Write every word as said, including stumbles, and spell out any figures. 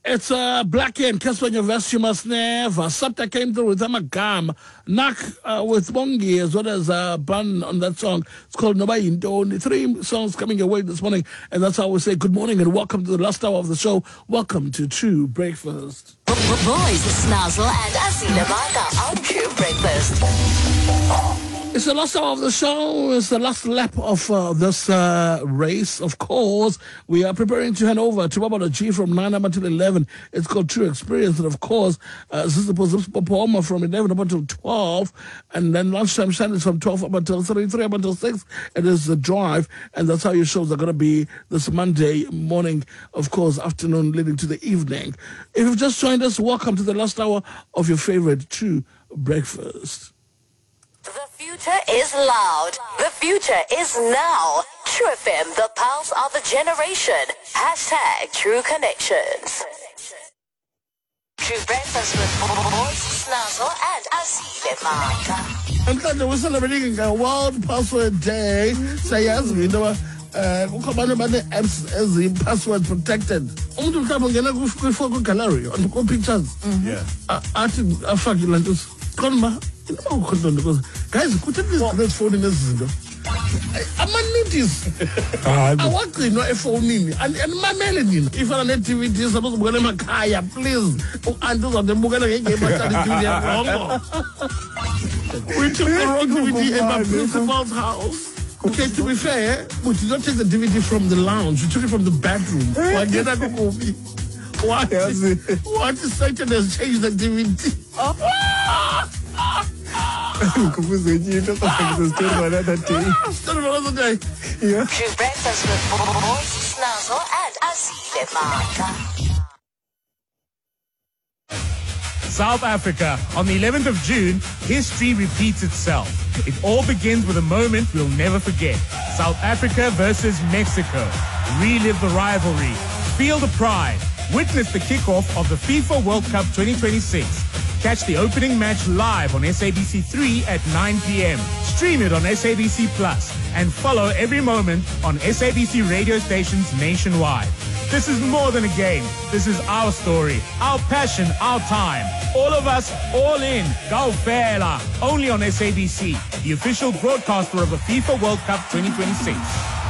It's uh, Blackie and Casper University, you must never. Sabta came through with Amagam. Nak uh, with Bongi as well as uh, Bun on that song. It's called Nobody Only three songs coming your way this morning. And that's how we say good morning and welcome to the last hour of the show. Welcome to True Breakfast. Boys, Snazzle and Asina Maka on True Breakfast. It's the last hour of the show. It's the last lap of uh, this uh, race. Of course, we are preparing to hand over to Baba G from nine up until eleven. It's called True Experience. And of course, uh, Sister Popoma from eleven up until twelve. And then lunchtime shine is from twelve up until three, three up until six. It is the drive. And that's how your shows are going to be this Monday morning, of course, afternoon leading to the evening. If you've just joined us, welcome to the last hour of your favorite True Breakfast. The future is loud. The future is now. True F M, the pulse of the generation. Hashtag True Connections. True Breakfast with Boys, Snazzle and Asile Maka. And then we're celebrating a World Password Day. Say yes, we know. Uh, ukubana bane apps as the password protected. Umuntu mhlawumbe ngena ku photo gallery on ku pictures. Yeah. Athi afake la nto. Konma guys, could you please this phone in this window? I'm a nineties. I want to know a phone in and my melanin. If I'm an activity, I'm supposed to go to Kaya, please. And those are the Mugana game. We took the wrong D V D in my principal's house. Okay, to be fair, we did not take the D V D from the lounge. We took it from the bedroom. Why did I go movie? What? What is Satan has changed the D V D? Confused with you, that's the story about that day. Story about another day. Yeah. True Breakfast with Boys, Snazzle and Asile Maka. South Africa. On the eleventh of June, history repeats itself. It all begins with a moment we'll never forget. South Africa versus Mexico. Relive the rivalry. Feel the pride. Witness the kickoff of the FIFA World Cup twenty twenty-six. Catch the opening match live on S A B C three at nine p.m. Stream it on S A B C Plus and follow every moment on S A B C radio stations nationwide. This is more than a game. This is our story, our passion, our time. All of us, all in. Go Fela. Only on S A B C, the official broadcaster of the FIFA World Cup twenty twenty-six.